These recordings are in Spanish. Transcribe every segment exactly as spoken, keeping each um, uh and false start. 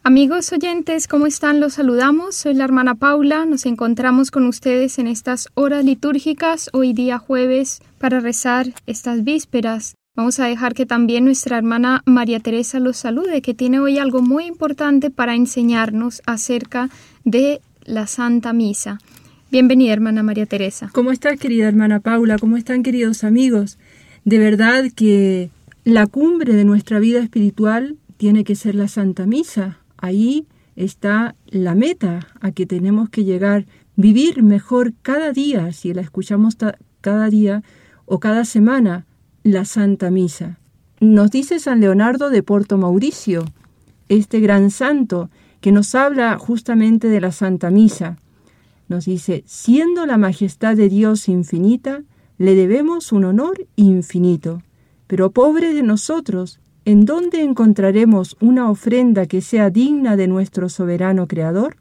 Amigos oyentes, ¿cómo están? Los saludamos. Soy la hermana Paula. Nos encontramos con ustedes en estas horas litúrgicas, hoy día jueves, para rezar estas vísperas. Vamos a dejar que también nuestra hermana María Teresa los salude, que tiene hoy algo muy importante para enseñarnos acerca de la Santa Misa. Bienvenida, hermana María Teresa. ¿Cómo estás, querida hermana Paula? ¿Cómo están, queridos amigos? De verdad que la cumbre de nuestra vida espiritual tiene que ser la Santa Misa. Ahí está la meta a que tenemos que llegar, vivir mejor cada día, si la escuchamos ta- cada día o cada semana, la Santa Misa. Nos dice San Leonardo de Porto Mauricio, este gran santo, que nos habla justamente de la Santa Misa. Nos dice, siendo la majestad de Dios infinita, le debemos un honor infinito. Pero pobre de nosotros, ¿en dónde encontraremos una ofrenda que sea digna de nuestro soberano Creador?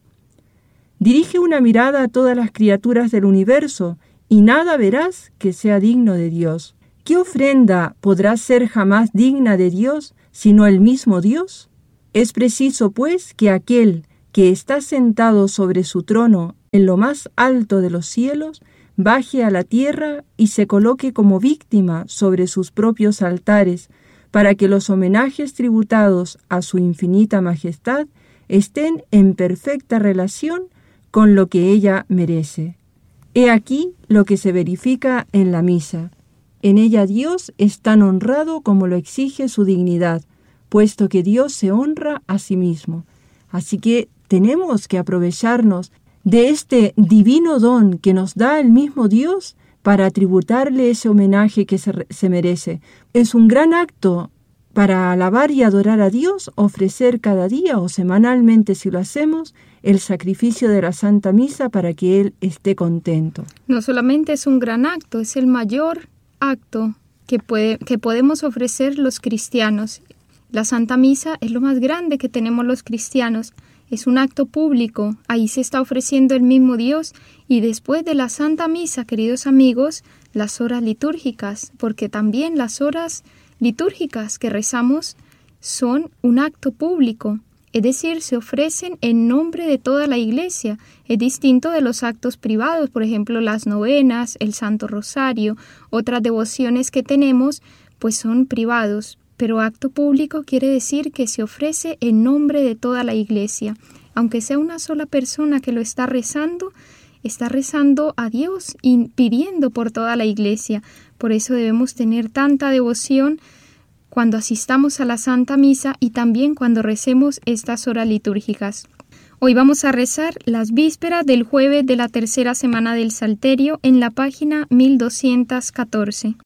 Dirige una mirada a todas las criaturas del universo y nada verás que sea digno de Dios. ¿Qué ofrenda podrá ser jamás digna de Dios, sino el mismo Dios? Es preciso, pues, que aquel que está sentado sobre su trono en lo más alto de los cielos, baje a la tierra y se coloque como víctima sobre sus propios altares, para que los homenajes tributados a su infinita majestad estén en perfecta relación con lo que ella merece. He aquí lo que se verifica en la misa. En ella Dios es tan honrado como lo exige su dignidad, puesto que Dios se honra a sí mismo. Así que tenemos que aprovecharnos de este divino don que nos da el mismo Dios para tributarle ese homenaje que se, se merece. Es un gran acto para alabar y adorar a Dios, ofrecer cada día o semanalmente, si lo hacemos, el sacrificio de la Santa Misa para que Él esté contento. No solamente es un gran acto, es el mayor acto que, puede, que podemos ofrecer los cristianos. La Santa Misa es lo más grande que tenemos los cristianos. Es un acto público, ahí se está ofreciendo el mismo Dios, y después de la Santa Misa, queridos amigos, las horas litúrgicas, porque también las horas litúrgicas que rezamos son un acto público, es decir, se ofrecen en nombre de toda la Iglesia. Es distinto de los actos privados, por ejemplo, las novenas, el Santo Rosario, otras devociones que tenemos, pues son privados. Pero acto público quiere decir que se ofrece en nombre de toda la Iglesia. Aunque sea una sola persona que lo está rezando, está rezando a Dios y pidiendo por toda la Iglesia. Por eso debemos tener tanta devoción cuando asistamos a la Santa Misa y también cuando recemos estas horas litúrgicas. Hoy vamos a rezar las vísperas del jueves de la tercera semana del Salterio en la página mil doscientos catorce.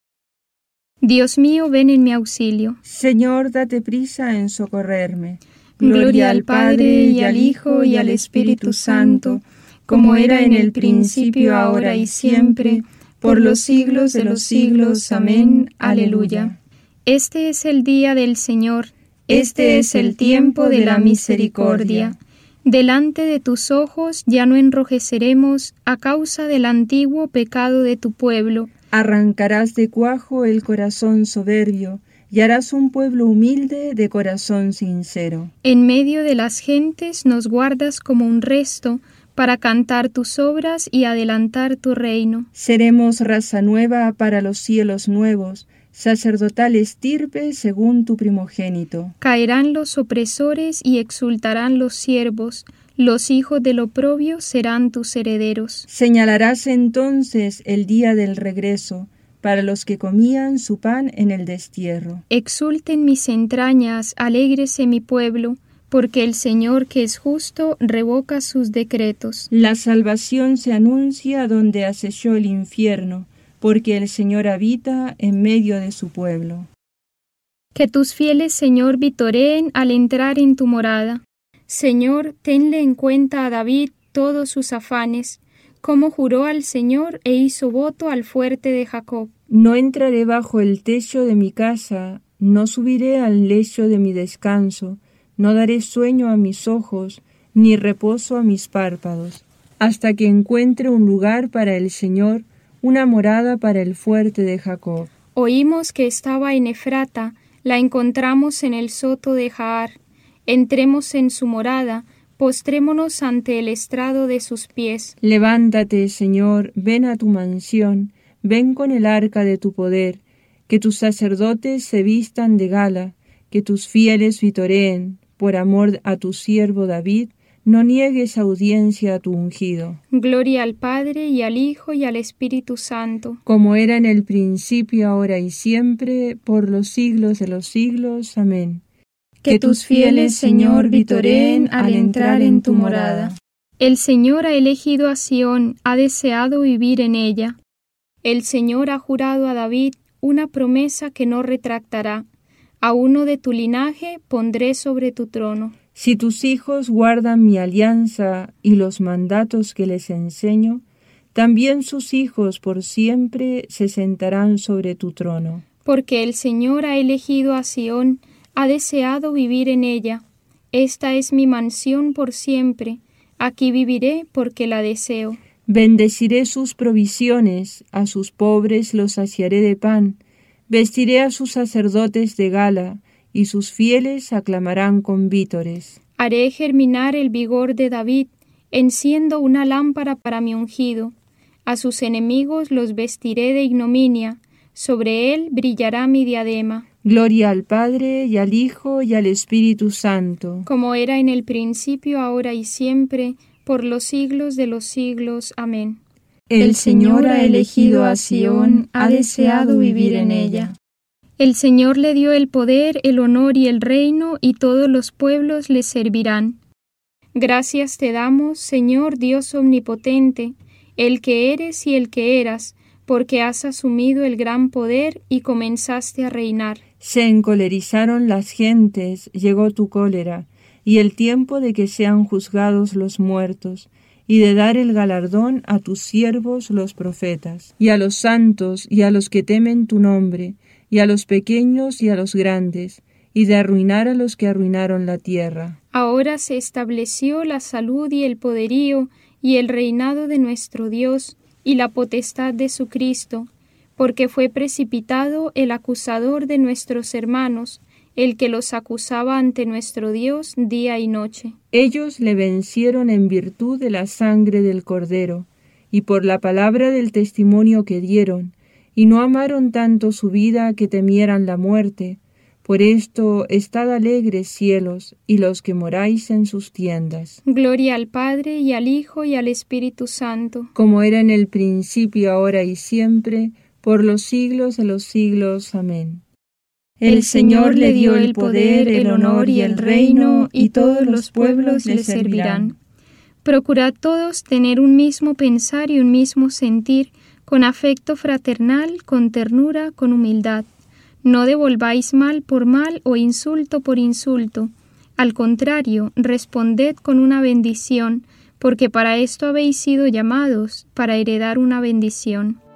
Dios mío, ven en mi auxilio. Señor, date prisa en socorrerme. Gloria al Padre, y al Hijo, y al Espíritu Santo, como era en el principio, ahora y siempre, por los siglos de los siglos. Amén. Aleluya. Este es el día del Señor, este es el tiempo de la misericordia. Delante de tus ojos ya no enrojeceremos a causa del antiguo pecado de tu pueblo. Arrancarás de cuajo el corazón soberbio y harás un pueblo humilde de corazón sincero. En medio de las gentes nos guardas como un resto para cantar tus obras y adelantar tu reino. Seremos raza nueva para los cielos nuevos, sacerdotal estirpe según tu primogénito. Caerán los opresores y exultarán los siervos. Los hijos del oprobio serán tus herederos. Señalarás entonces el día del regreso para los que comían su pan en el destierro. Exulten mis entrañas, alégrese mi pueblo, porque el Señor que es justo revoca sus decretos. La salvación se anuncia donde acechó el infierno, porque el Señor habita en medio de su pueblo. Que tus fieles, Señor, vitoreen al entrar en tu morada. Señor, tenle en cuenta a David todos sus afanes, como juró al Señor e hizo voto al fuerte de Jacob. No entraré bajo el techo de mi casa, no subiré al lecho de mi descanso, no daré sueño a mis ojos, ni reposo a mis párpados, hasta que encuentre un lugar para el Señor, una morada para el fuerte de Jacob. Oímos que estaba en Efrata, la encontramos en el soto de Jaar. Entremos en su morada, postrémonos ante el estrado de sus pies. Levántate, Señor, ven a tu mansión, ven con el arca de tu poder, que tus sacerdotes se vistan de gala, que tus fieles vitoreen, por amor a tu siervo David, no niegues audiencia a tu ungido. Gloria al Padre, y al Hijo, y al Espíritu Santo. Como era en el principio, ahora y siempre, por los siglos de los siglos. Amén. Que tus fieles, Señor, vitoreen al entrar en tu morada. El Señor ha elegido a Sión, ha deseado vivir en ella. El Señor ha jurado a David una promesa que no retractará. A uno de tu linaje pondré sobre tu trono. Si tus hijos guardan mi alianza y los mandatos que les enseño, también sus hijos por siempre se sentarán sobre tu trono. Porque el Señor ha elegido a Sión, ha deseado vivir en ella. Esta es mi mansión por siempre, aquí viviré porque la deseo. Bendeciré sus provisiones, a sus pobres los saciaré de pan, vestiré a sus sacerdotes de gala, y sus fieles aclamarán con vítores. Haré germinar el vigor de David, enciendo una lámpara para mi ungido. A sus enemigos los vestiré de ignominia, sobre él brillará mi diadema. Gloria al Padre, y al Hijo, y al Espíritu Santo. Como era en el principio, ahora y siempre, por los siglos de los siglos. Amén. El Señor ha elegido a Sión, ha deseado vivir en ella. El Señor le dio el poder, el honor y el reino, y todos los pueblos le servirán. Gracias te damos, Señor Dios omnipotente, el que eres y el que eras, porque has asumido el gran poder y comenzaste a reinar. Se encolerizaron las gentes, llegó tu cólera, y el tiempo de que sean juzgados los muertos, y de dar el galardón a tus siervos los profetas, y a los santos y a los que temen tu nombre, y a los pequeños y a los grandes, y de arruinar a los que arruinaron la tierra. Ahora se estableció la salud y el poderío, y el reinado de nuestro Dios, y la potestad de su Cristo, porque fue precipitado el acusador de nuestros hermanos, el que los acusaba ante nuestro Dios día y noche. Ellos le vencieron en virtud de la sangre del Cordero, y por la palabra del testimonio que dieron, y no amaron tanto su vida que temieran la muerte. Por esto, estad alegres, cielos, y los que moráis en sus tiendas. Gloria al Padre, y al Hijo, y al Espíritu Santo. Como era en el principio, ahora y siempre, por los siglos de los siglos. Amén. El Señor le dio el poder, el honor y el reino, y todos los pueblos le servirán. Procurad todos tener un mismo pensar y un mismo sentir, con afecto fraternal, con ternura, con humildad. No devolváis mal por mal o insulto por insulto. Al contrario, responded con una bendición, porque para esto habéis sido llamados, para heredar una bendición.